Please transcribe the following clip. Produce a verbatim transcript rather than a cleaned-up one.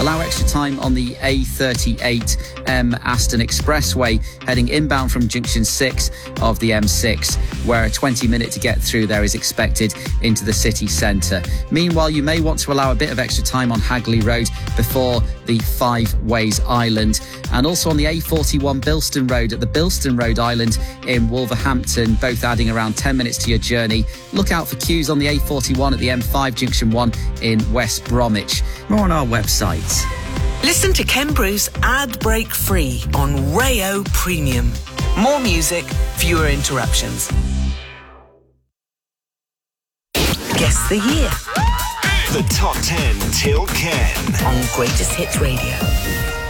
Allow extra time on the A thirty-eight M Aston Expressway, heading inbound from junction six of the M six, where a twenty minute to get through there is expected into the city centre. Meanwhile, you may want to allow a bit of extra time on Hagley Road before the Five Ways Island, and also on the A forty-one Bilston Road at the Bilston Road Island in Wolverhampton, both adding around ten minutes to your journey. Look out for queues on the A forty-one at the M five Junction one in West Bromwich. More on our website. Listen to Ken Bruce ad break free on Rayo Premium. More music, fewer interruptions. Guess the year. The Top ten Till Ken on Greatest Hits Radio.